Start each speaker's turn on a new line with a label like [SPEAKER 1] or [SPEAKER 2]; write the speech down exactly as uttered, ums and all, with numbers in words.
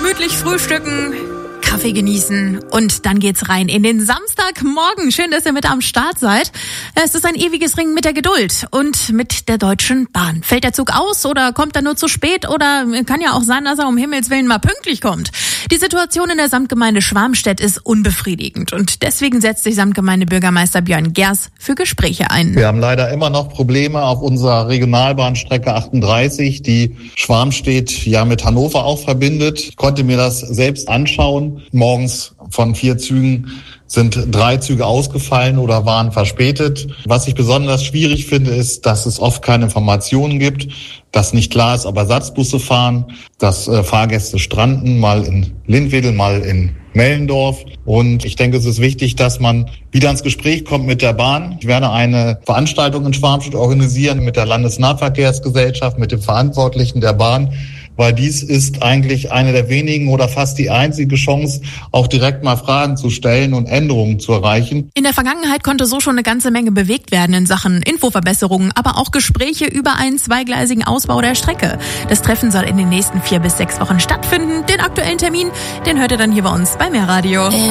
[SPEAKER 1] Gemütlich frühstücken, Kaffee genießen und dann geht's rein in den Samstagmorgen. Schön, dass ihr mit am Start seid. Es ist ein ewiges Ringen mit der Geduld und mit der Deutschen Bahn. Fällt der Zug aus oder kommt er nur zu spät oder kann ja auch sein, dass er um Himmels Willen mal pünktlich kommt. Die Situation in der Samtgemeinde Schwarmstedt ist unbefriedigend und deswegen setzt sich Samtgemeindebürgermeister Björn Gers für Gespräche ein.
[SPEAKER 2] Wir haben leider immer noch Probleme auf unserer Regionalbahnstrecke achtunddreißig, die Schwarmstedt ja mit Hannover auch verbindet. Ich konnte mir das selbst anschauen. Morgens von vier Zügen sind drei Züge ausgefallen oder waren verspätet. Was ich besonders schwierig finde, ist, dass es oft keine Informationen gibt, dass nicht klar ist, ob Ersatzbusse fahren, dass äh, Fahrgäste stranden, mal in Lindwedel, mal in Mellendorf. Und ich denke, es ist wichtig, dass man wieder ins Gespräch kommt mit der Bahn. Ich werde eine Veranstaltung in Schwarmstedt organisieren mit der Landesnahverkehrsgesellschaft, mit dem Verantwortlichen der Bahn, weil dies ist eigentlich eine der wenigen oder fast die einzige Chance, auch direkt mal Fragen zu stellen und Änderungen zu erreichen.
[SPEAKER 1] In der Vergangenheit konnte so schon eine ganze Menge bewegt werden in Sachen Infoverbesserungen, aber auch Gespräche über einen zweigleisigen Ausbau der Strecke. Das Treffen soll in den nächsten vier bis sechs Wochen stattfinden. Den aktuellen Termin, den hört ihr dann hier bei uns bei Mehrradio.